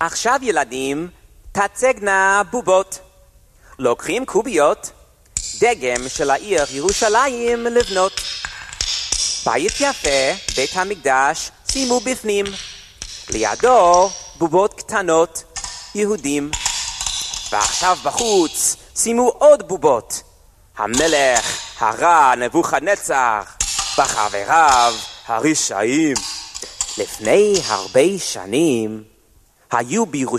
עכשיו ילדים, תצגנה בובות. לוקחים קוביות, דגם של העיר ירושלים לבנות. בית יפה, בית המקדש, שימו בפנים. לידו בובות קטנות, יהודים. ועכשיו בחוץ, שימו עוד בובות. המלך הרע נבוכדנצר, וחבריו הרשעים. לפני הרבה שנים היו בירושלים